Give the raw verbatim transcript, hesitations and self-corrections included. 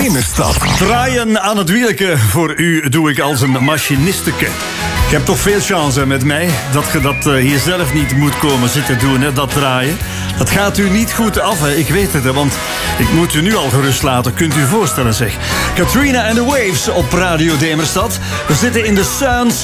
Demerstad. Draaien aan het wielken voor u doe ik als een machinisteke. Je hebt toch veel chance met mij dat je dat uh, hier zelf niet moet komen zitten doen, hè, dat draaien. Dat gaat u niet goed af, hè. Ik weet het, hè, want ik moet u nu al gerust laten. Kunt u u voorstellen, zeg. Katrina and the Waves op Radio Demerstad. We zitten in de Suns